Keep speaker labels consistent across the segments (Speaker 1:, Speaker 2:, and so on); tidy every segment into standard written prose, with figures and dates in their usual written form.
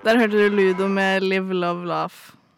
Speaker 1: Der hørte du Ludo med Live, Love, Laugh.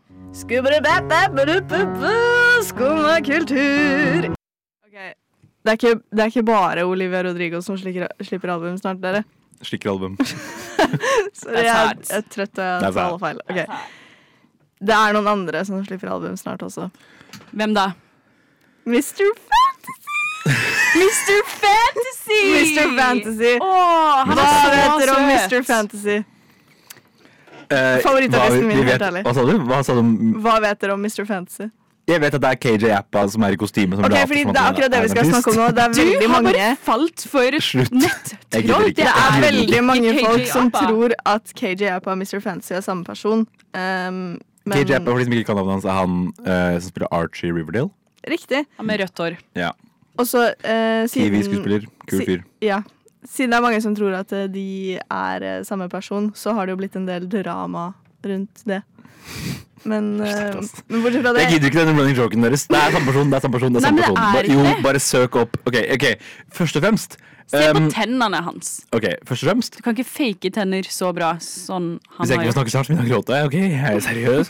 Speaker 1: Skumma kultur. Okay. Det er ikke bare Olivia Rodrigo som slipper album snart, dere.
Speaker 2: Slikker album.
Speaker 1: Sorry, jeg er trøtt av alle feil. Okay. Det er noen andre som slipper album snart også.
Speaker 3: Hvem da?
Speaker 1: Mr. Fantasy!
Speaker 3: Mr. Fantasy!
Speaker 1: Mr. Fantasy.
Speaker 3: Han
Speaker 1: Hva
Speaker 3: så
Speaker 1: vet dere om
Speaker 3: søt.
Speaker 1: Mr. Fantasy? Favorittartisten min, helt ærlig.
Speaker 2: Hva sa du?
Speaker 1: Hva vet dere om Mr. Fantasy?
Speaker 2: Jeg vet at det er KJ Appa som er i kostyme.
Speaker 1: Ok, fordi det er akkurat det vi skal snakke om nå. Det er veldig mange.
Speaker 3: Du har bare falt for nettroll.
Speaker 1: Det er veldig mange
Speaker 3: KJ
Speaker 1: folk som
Speaker 3: Appa.
Speaker 1: tror at KJ Appa og Mr. Fantasy er samme person. Men
Speaker 2: KJ Appa, for de som ikke kan navnet hans, er han som spiller Archie Riverdale.
Speaker 1: Riktig.
Speaker 3: Han med rødt hår.
Speaker 2: Ja.
Speaker 1: Og så
Speaker 2: TV-skuespiller. Kul fyr.
Speaker 1: Ja. Siden det er mange som tror at de er samme person, så har det jo blitt en del drama rundt det. Men bortsett fra det
Speaker 2: Jeg gidder ikke denne running joken deres. Det er samme person, det er samme person.
Speaker 3: Nei, men det er ikke det.
Speaker 2: Bare søk opp. Ok, først og fremst
Speaker 3: Se på tennene hans.
Speaker 2: Ok, først og fremst
Speaker 3: Du kan ikke fake tenner så bra sånn han
Speaker 2: hvis jeg ikke
Speaker 3: har
Speaker 2: får snakke snart, så begynner jeg å gråte. Ok, jeg er seriøs.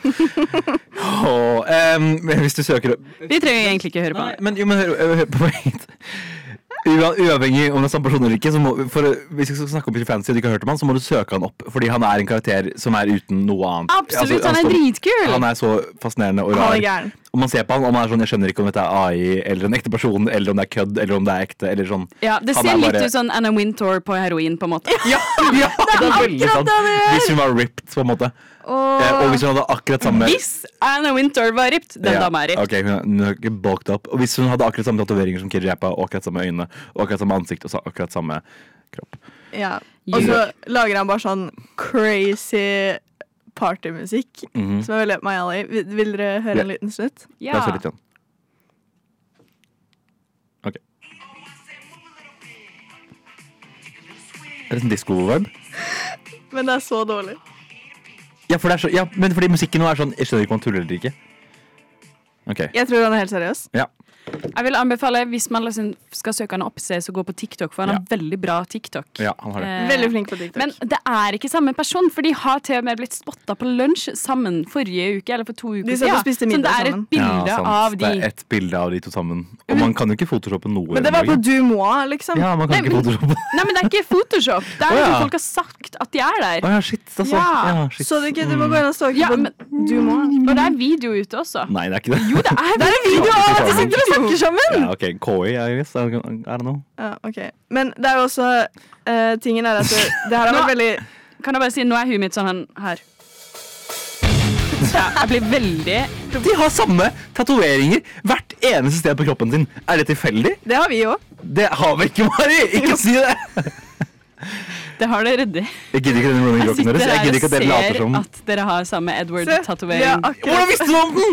Speaker 2: Men hvis du søker
Speaker 3: Vi trenger egentlig ikke høre på
Speaker 2: Nei, men hør på meg. Uavhengig om det er samme person eller ikke, hvis vi skal snakke om Mr. Fantasy og du ikke har hørt om han, så må du søke han opp, fordi han er en karakter som er uten noe annet.
Speaker 3: Absolutt, han er dritkul.
Speaker 2: Han er så fascinerende og rar. Og man ser på han, og man er sånn, jeg skjønner ikke om dette er AI, eller en ekte person, eller om det er kødd, eller om det er ekte, eller sånn.
Speaker 3: Ja, det ser litt ut sånn Anna Wintour på heroin, på en måte.
Speaker 2: Ja, det er veldig sant. Hvis hun var ripped, på en måte. Og hvis hun hadde akkurat samme
Speaker 3: Hvis Anna Wintour var ripped, den dama er ripped.
Speaker 2: Ok, hun har ikke bulked opp. Og hvis hun hadde akkurat samme tatoveringer som KJ Appa, og akkurat samme øyne, og akkurat samme ansikt, og akkurat samme kropp.
Speaker 1: Ja, og så lager han bare sånn crazy partymusikk, som er veldig up my alley. Vil dere høre en liten snutt?
Speaker 3: Ja.
Speaker 2: La oss høre litt igjen. Ok. Er det en disco-vibe?
Speaker 1: Men det er så dårlig.
Speaker 2: Ja, men fordi musikken nå er sånn, jeg skjønner ikke om han tuller eller ikke. Ok.
Speaker 1: Jeg tror han er helt seriøs.
Speaker 2: Ja.
Speaker 3: Jeg vil anbefale, hvis man liksom skal søke han opp, så gå på TikTok, for han har veldig bra TikTok.
Speaker 2: Ja, han har det.
Speaker 1: Veldig flink på TikTok.
Speaker 3: Men det er ikke samme person, for de har til og med blitt spottet på lunsj sammen forrige uke, eller for 2 uker
Speaker 1: siden. Så det er
Speaker 3: et bilde av de.
Speaker 2: Det er et bilde av de to sammen. Og man kan jo ikke photoshoppe noe.
Speaker 1: Men det var på Dumois, liksom.
Speaker 2: Ja, man kan ikke photoshoppe.
Speaker 3: Nei, men det er ikke Photoshop. Det er noe folk har sagt at de er der.
Speaker 2: Åja, shit.
Speaker 1: Så du ikke, du må gå inn og ståke på Dumois.
Speaker 3: Og det er video ute også.
Speaker 2: Nei, det er ikke det.
Speaker 3: Jo, det er
Speaker 1: video av at de sitter og snakker sammen!
Speaker 2: Ja, ok, KI, I guess. I don't know.
Speaker 1: Ja, ok. Men det er jo også tingen er at det her har vært veldig.
Speaker 3: Kan jeg bare si, nå er huet mitt sånn her. Ja, jeg blir veldig.
Speaker 2: De har samme tatoveringer hvert eneste sted på kroppen sin. Er det tilfeldig?
Speaker 1: Det har vi jo.
Speaker 2: Det har vi ikke, Mari! Ikke si det!
Speaker 3: Det har dere ryddig.
Speaker 2: Jeg gidder ikke denne running joken deres. Jeg gidder ikke at dere later som.
Speaker 3: At dere har samme Edward-tatovering.
Speaker 2: Hvordan visste du om den?!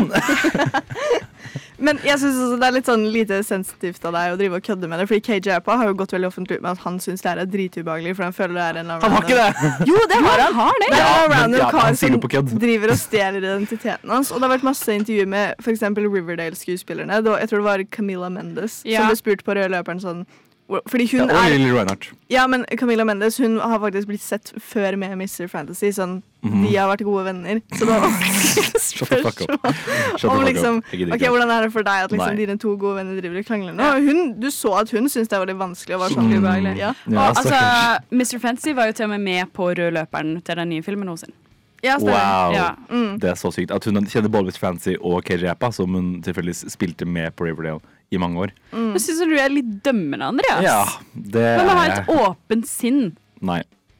Speaker 1: Men jeg synes også det er litt sånn lite sensitivt av deg å drive og kødde med det, fordi KJ Appa har jo gått veldig offentlig ut med at han synes det her er dritubehagelig, for han føler det er en
Speaker 2: Han har ikke det!
Speaker 1: Jo, det har han! Det er en random kar
Speaker 2: han sier
Speaker 1: som
Speaker 2: det på kødd.
Speaker 1: driver og stjeler identiteten hans, og det har vært masse intervjuer med for eksempel Riverdale-skuespillerne. Jeg tror det var Camilla Mendes som ble spurt på røde løperen sånn, fordi hun
Speaker 2: og Lily Reinhardt.
Speaker 1: Ja, men Camilla Mendes, hun har faktisk blitt sett før med Mr. Fantasy, sånn, de har vært gode venner, så da
Speaker 2: Shut the fuck up.
Speaker 1: om liksom, ok, hvordan er det for deg at liksom dine to gode venner driver og krangler nå? Du så at hun synes det var litt vanskelig å være sånn ubehagelig. Ja.
Speaker 3: Altså, Mr. Fantasy var jo til og med på røde løperen til den nye filmen hos sin.
Speaker 1: Ja,
Speaker 2: wow,
Speaker 3: ja.
Speaker 2: Det er så sykt. At hun kjenner både Mr. Fantasy og KJ Appa, som hun tilfeldigvis spilte med på Riverdale i mange år.
Speaker 3: Jeg synes du er litt dømmende, Andreas.
Speaker 2: Ja, det
Speaker 3: Men man har et åpent sinn.
Speaker 2: Nei.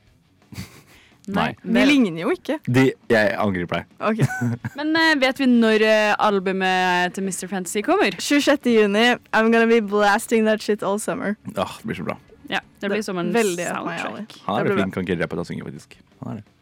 Speaker 1: De ligner jo ikke.
Speaker 2: Jeg angrer på deg.
Speaker 1: Okay.
Speaker 3: Men vet vi når albumet til Mr. Fantasy kommer?
Speaker 1: 26. juni. I'm gonna be blasting that shit all summer.
Speaker 2: Det blir så bra.
Speaker 3: Ja, det blir som en
Speaker 1: veldig
Speaker 3: soundtrack.
Speaker 2: Han er flink, kan KJ Appa til å synge, faktisk. Han er det.